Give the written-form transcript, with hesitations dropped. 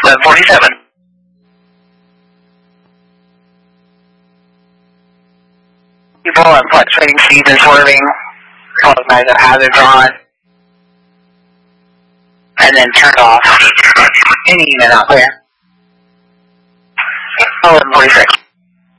1147. People are fluctuating speeds and swerving. Recognize that hazard drawn. And then turned off. Any unit out clear. 1146.